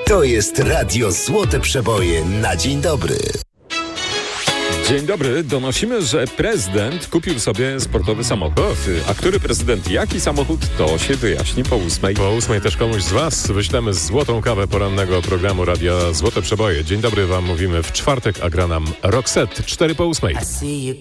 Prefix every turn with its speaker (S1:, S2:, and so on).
S1: To jest Radio Złote Przeboje na dzień dobry.
S2: Dzień dobry. Donosimy, że prezydent kupił sobie sportowy samochód. A który prezydent, jaki samochód, to się wyjaśni po 8.
S3: Po 8 też komuś z Was wyślemy złotą kawę porannego programu Radia Złote Przeboje. Dzień dobry Wam mówimy w czwartek, a gra nam Roxette 4 po 8.